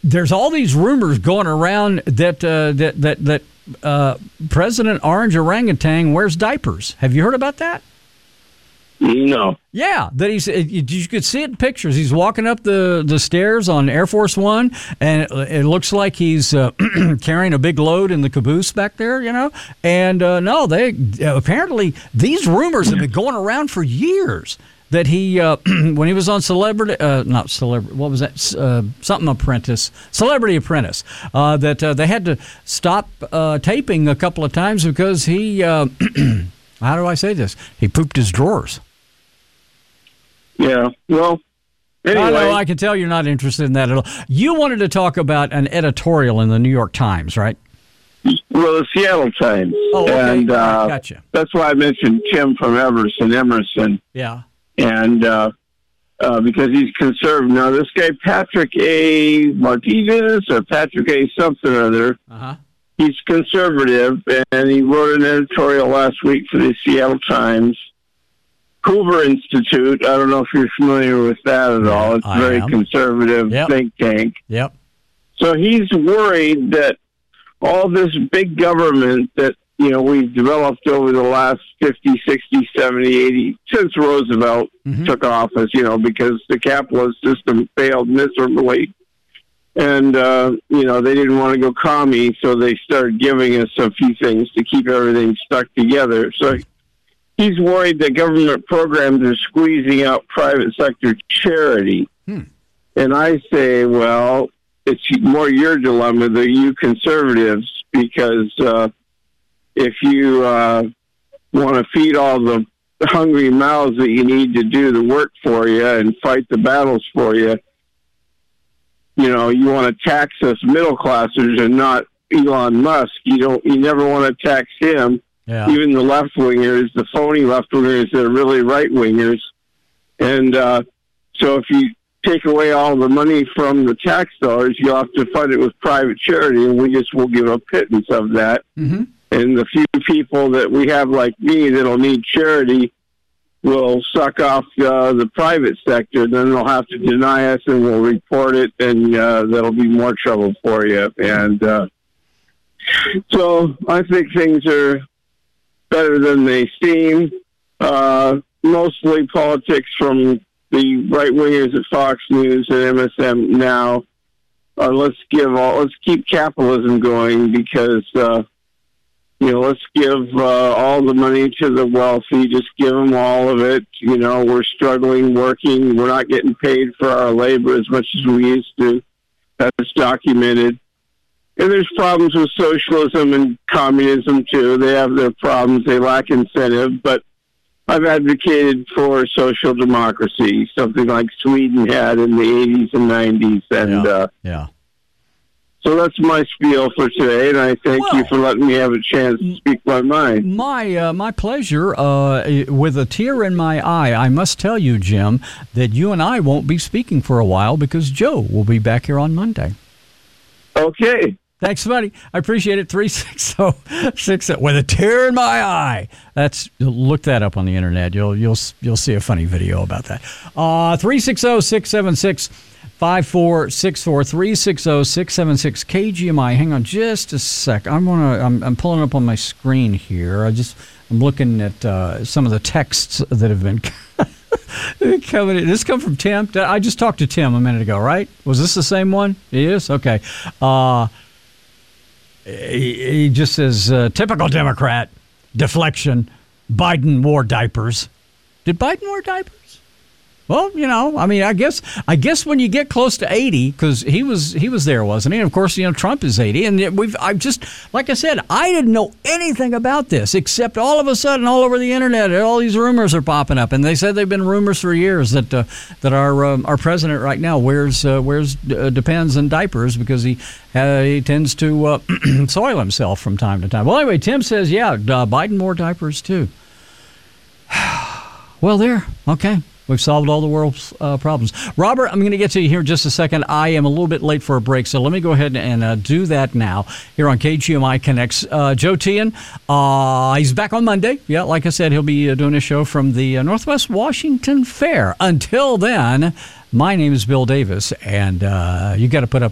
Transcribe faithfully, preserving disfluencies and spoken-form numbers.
there's all these rumors going around that uh, that that that uh, President Orange Orangutan wears diapers. Have you heard about that? No. Yeah, that he's. You could see it in pictures. He's walking up the, the stairs on Air Force One, and it, it looks like he's uh, carrying a big load in the caboose back there. You know, and uh, no, they apparently these rumors have been going around for years. That he, uh, when he was on Celebrity, uh, not Celebrity, what was that? Uh, something Apprentice, Celebrity Apprentice. Uh, that uh, they had to stop uh, taping a couple of times because he. Uh, how do I say this? He pooped his drawers. Yeah, well, anyway. I know, I can tell you're not interested in that at all. You wanted to talk about an editorial in the New York Times, right? Well, the Seattle Times. Oh, okay. And uh, Gotcha. That's why I mentioned Tim from Emerson, Emerson. Yeah. And uh, uh, because he's conservative. Now, this guy, Patrick A. Martinez, or Patrick A. something or other, uh-huh. he's conservative, and he wrote an editorial last week for the Seattle Times. Hoover Institute, I don't know if you're familiar with that at all. It's a very am. conservative Yep. think tank. Yep. So he's worried that all this big government that, you know, we've developed over the last fifty, sixty, seventy, eighty, since Roosevelt mm-hmm. took office, you know, because the capitalist system failed miserably. And, uh, you know, they didn't want to go commie, so they started giving us a few things to keep everything stuck together. So he's worried that government programs are squeezing out private sector charity. Hmm. And I say, well, it's more your dilemma than you conservatives, because uh, if you uh, want to feed all the hungry mouths that you need to do the work for you and fight the battles for you, you know, you want to tax us middle classers and not Elon Musk. You don't. You never want to tax him. Yeah. Even the left wingers, the phony left wingers, that are really right wingers. And uh, so if you take away all the money from the tax dollars, you'll have to fund it with private charity, and we just will give a pittance of that. Mm-hmm. And the few people that we have like me that'll need charity will suck off uh, the private sector. Then they'll have to deny us, and we'll report it, and uh, that'll be more trouble for you. And uh, so I think things are better than they seem. Uh, mostly politics from the right wingers at Fox News and M S M now. Uh, let's give all. Let's keep capitalism going, because uh, you know. Let's give uh, all the money to the wealthy. Just give them all of it. You know, we're struggling, working. We're not getting paid for our labor as much as we used to. That's documented. And there's problems with socialism and communism, too. They have their problems. They lack incentive. But I've advocated for social democracy, something like Sweden had in the eighties and nineties. And yeah. Uh, yeah. So that's my spiel for today, and I thank well, you for letting me have a chance to speak my mind. My uh, my pleasure. Uh, with a tear in my eye, I must tell you, Jim, that you and I won't be speaking for a while because Joe will be back here on Monday. Okay. Thanks, buddy. I appreciate it. three six zero six with a tear in my eye. That's look that up on the internet. You'll you'll you'll see a funny video about that. Uh, three six zero six seven six five four six four three six zero six seven six K G M I. Hang on just a sec. I'm gonna I'm, I'm pulling up on my screen here. I just I'm looking at uh, some of the texts that have been coming in. This come from Tim. I just talked to Tim a minute ago, right? Was this the same one? It is? Okay. Uh, he, he just says, uh, typical Democrat, deflection, Biden wore diapers. Did Biden wear diapers? Well, you know, I mean, I guess I guess when you get close to eighty, because he was he was there, wasn't he? And of course, you know, Trump is eighty, and we've I've just like I said, I didn't know anything about this except all of a sudden, all over the internet, all these rumors are popping up, and they said they've been rumors for years that uh, that our um, our president right now wears uh, wears uh, Depends and diapers because he uh, he tends to uh, soil himself from time to time. Well, anyway, Tim says, yeah, uh, Biden wore diapers too. Well, there, okay. We've solved all the world's uh, problems. Robert, I'm going to get to you here in just a second. I am a little bit late for a break, so let me go ahead and uh, do that now here on K G M I Connects. Uh, Joe Tian, uh, he's back on Monday. Yeah, like I said, he'll be uh, doing a show from the uh, Northwest Washington Fair. Until then, my name is Bill Davis, and uh, you got to put up